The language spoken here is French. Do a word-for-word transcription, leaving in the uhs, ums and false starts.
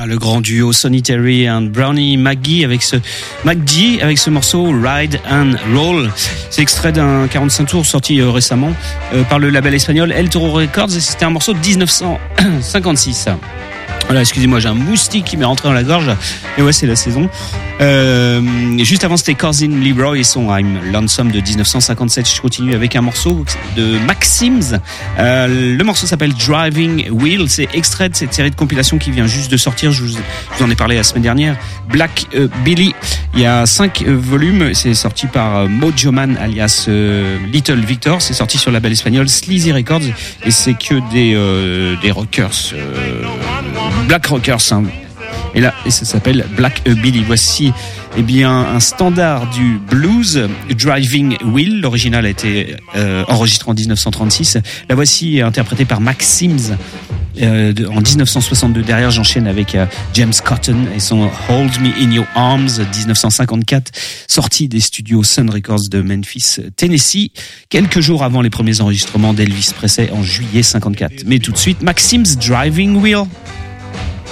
le grand duo Sonny Terry et Brownie McGee avec ce McGee avec ce morceau Ride and Roll. C'est extrait d'un quarante-cinq tours sorti euh, récemment euh, par le label espagnol El Toro Records et c'était un morceau de dix-neuf cent cinquante-six. Voilà, excusez-moi, j'ai un moustique qui m'est rentré dans la gorge. Et ouais, c'est la saison. Euh, juste avant, c'était Cousin Leroy et son I'm Lonesome de dix-neuf cent cinquante-sept. Je continue avec un morceau de Maxims. Euh, le morceau s'appelle Driving Wheel. C'est extrait de cette série de compilations qui vient juste de sortir. Je vous, je vous en ai parlé la semaine dernière. Black euh, Billy. Il y a cinq euh, volumes. C'est sorti par euh, Mojo Man alias euh, Little Victor. C'est sorti sur le label espagnol Sleazy Records. Et c'est que des, euh, des rockers. Euh, Black Rockers, hein. Et là, et ça s'appelle Black Billy. Voici, eh bien, un standard du blues, Driving Wheel. L'original a été euh, enregistré en dix-neuf cent trente-six. La voici interprétée par Maxims euh, de, en dix-neuf cent soixante-deux. Derrière, j'enchaîne avec euh, James Cotton et son Hold Me in Your Arms, dix-neuf cent cinquante-quatre, sorti des studios Sun Records de Memphis, Tennessee, quelques jours avant les premiers enregistrements d'Elvis Presley en juillet cinquante-quatre. Mais tout de suite, Maxims Driving Wheel.